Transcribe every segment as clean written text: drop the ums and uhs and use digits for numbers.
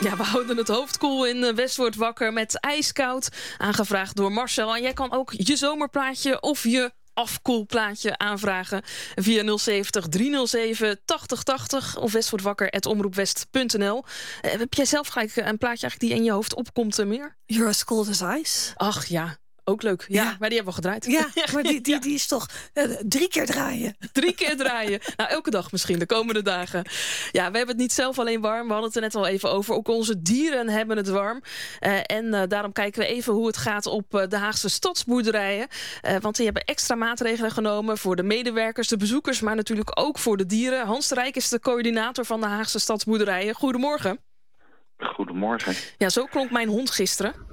Ja, we houden het hoofd koel in West wordt wakker met ijskoud. Aangevraagd door Marcel. En jij kan ook je zomerplaatje of je afkoelplaatje aanvragen via 070 307 8080 of westwordwakker@omroepwest.nl. Heb jij zelf gelijk een plaatje eigenlijk die in je hoofd opkomt meer? You're as cold as ice. Ach ja, ook leuk. Ja, maar die hebben we gedraaid. Ja, maar die is toch 3 keer draaien. 3 keer draaien. Nou, elke dag misschien, de komende dagen. Ja, we hebben het niet zelf alleen warm. We hadden het er net al even over. Ook onze dieren hebben het warm. En daarom kijken we even hoe het gaat op de Haagse stadsboerderijen. Want die hebben extra maatregelen genomen voor de medewerkers, de bezoekers, maar natuurlijk ook voor de dieren. Hans de Rijk is de coördinator van de Haagse stadsboerderijen. Goedemorgen. Goedemorgen. Ja, zo klonk mijn hond gisteren.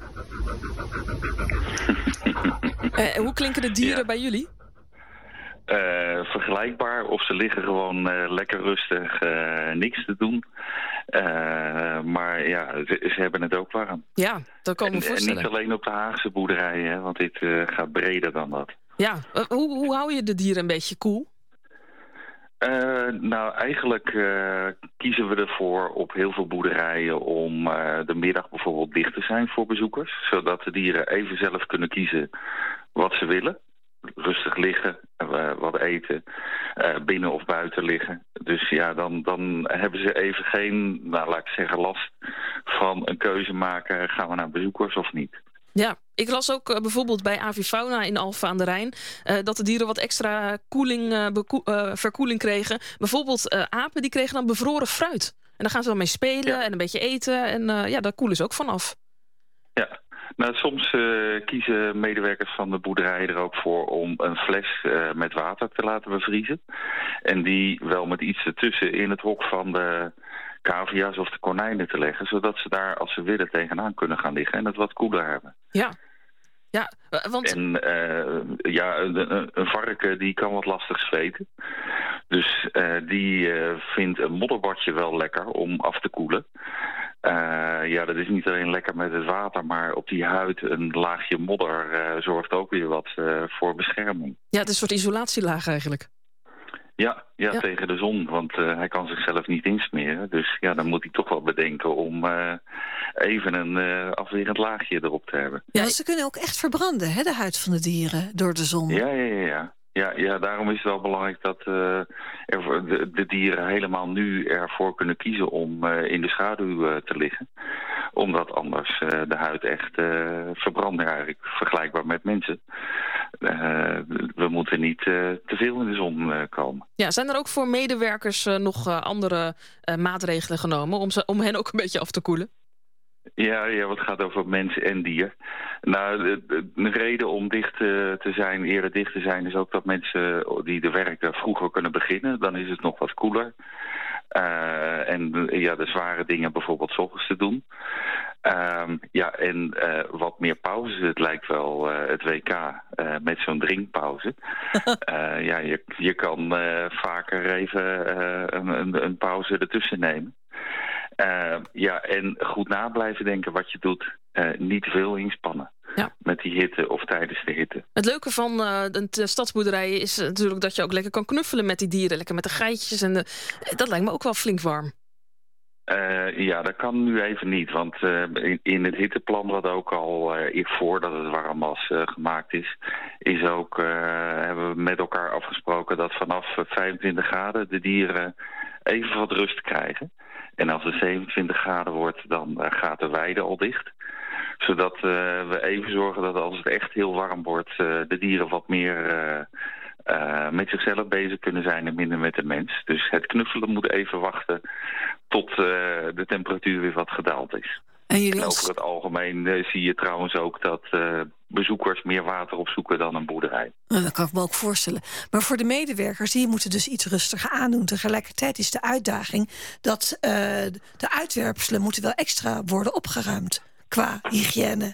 Hoe klinken de dieren bij jullie? Vergelijkbaar, of ze liggen gewoon lekker rustig, niks te doen. Maar ja, ze hebben het ook warm. Ja, dat kan me voorstellen. En niet alleen op de Haagse boerderijen, hè, want dit gaat breder dan dat. Ja, hoe hou je de dieren een beetje koel? Nou, eigenlijk kiezen we ervoor op heel veel boerderijen om de middag bijvoorbeeld dicht te zijn voor bezoekers. Zodat de dieren even zelf kunnen kiezen wat ze willen. Rustig liggen, wat eten, binnen of buiten liggen. Dus ja, dan hebben ze even geen, nou, laat ik zeggen, last van een keuze maken. Gaan we naar bezoekers of niet? Ja, ik las ook bijvoorbeeld bij Avifauna in Alphen aan de Rijn dat de dieren wat extra verkoeling kregen. Bijvoorbeeld apen, die kregen dan bevroren fruit. En daar gaan ze dan mee spelen en een beetje eten. En daar koelen ze ook vanaf. Ja, nou soms kiezen medewerkers van de boerderij er ook voor om een fles met water te laten bevriezen. En die wel met iets ertussen in het hok van de cavia's of de konijnen te leggen, zodat ze daar, als ze willen, tegenaan kunnen gaan liggen en het wat koeler hebben. Ja, want... En een varken die kan wat lastig zweten. Dus die vindt een modderbadje wel lekker om af te koelen. Dat is niet alleen lekker met het water, maar op die huid een laagje modder zorgt ook weer wat voor bescherming. Ja, het is een soort isolatielaag eigenlijk. Ja, tegen de zon, want hij kan zichzelf niet insmeren. Dus ja, dan moet hij toch wel bedenken om even een afwerend laagje erop te hebben. Ja, ze kunnen ook echt verbranden, hè, de huid van de dieren, door de zon. Ja, daarom is het wel belangrijk dat de dieren helemaal nu ervoor kunnen kiezen om in de schaduw te liggen. Omdat anders de huid echt verbrandt, eigenlijk vergelijkbaar met mensen. We moeten niet te veel in de zon komen. Ja, zijn er ook voor medewerkers nog andere maatregelen genomen om hen ook een beetje af te koelen? Ja, wat gaat over mens en dier. Nou, de reden om eerder dicht te zijn, is ook dat mensen die er werken vroeger kunnen beginnen. Dan is het nog wat koeler. De zware dingen bijvoorbeeld 's ochtends te doen. Wat meer pauzes. Het lijkt wel het WK met zo'n drinkpauze. Je kan vaker even een pauze ertussen nemen. En goed na blijven denken wat je doet. Niet te veel inspannen. Ja. Met die hitte of tijdens de hitte. Het leuke van de stadsboerderijen is natuurlijk dat je ook lekker kan knuffelen met die dieren. Lekker met de geitjes. Dat lijkt me ook wel flink warm. Dat kan nu even niet. Want in het hitteplan, wat ook al voordat het warm was gemaakt is ook, hebben we met elkaar afgesproken dat vanaf 25 graden de dieren even wat rust krijgen. En als het 27 graden wordt, dan gaat de weide al dicht. Zodat we even zorgen dat als het echt heel warm wordt, de dieren wat meer met zichzelf bezig kunnen zijn en minder met de mens. Dus het knuffelen moet even wachten tot de temperatuur weer wat gedaald is. En over het algemeen zie je trouwens ook dat bezoekers meer water opzoeken dan een boerderij. Nou, dat kan ik me ook voorstellen. Maar voor de medewerkers, die moeten dus iets rustiger aandoen. Tegelijkertijd is de uitdaging dat de uitwerpselen moeten wel extra worden opgeruimd qua hygiëne.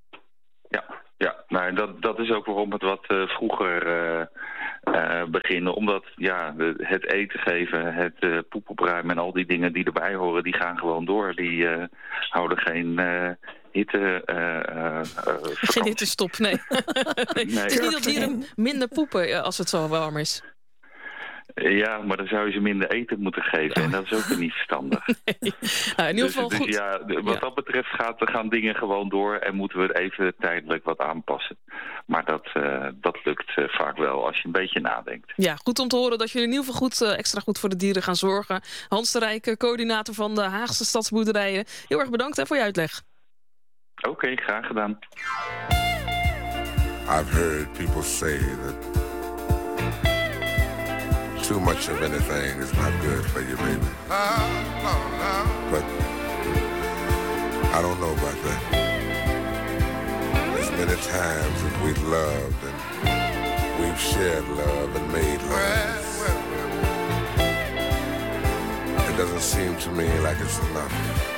Dat is ook waarom het wat vroeger beginnen. Omdat het eten geven, het poep opruimen en al die dingen die erbij horen, die gaan gewoon door. Die houden geen hitte. Geen hittestop, nee. Het is niet dat dieren minder poepen als het zo warm is. Ja, maar dan zou je ze minder eten moeten geven. En dat is ook weer niet verstandig. Nee. Nou, in ieder geval goed. Dus ja, wat dat betreft gaan dingen gewoon door en moeten we het even tijdelijk wat aanpassen. Maar dat lukt vaak wel als je een beetje nadenkt. Ja, goed om te horen dat jullie in ieder geval extra goed voor de dieren gaan zorgen. Hans de Rijk, coördinator van de Haagse Stadsboerderijen. Heel erg bedankt voor je uitleg. Oké, graag gedaan. I've heard people say that too much of anything is not good for you, baby. But I don't know about that. There's many times that we've loved and we've shared love and made love. It doesn't seem to me like it's enough.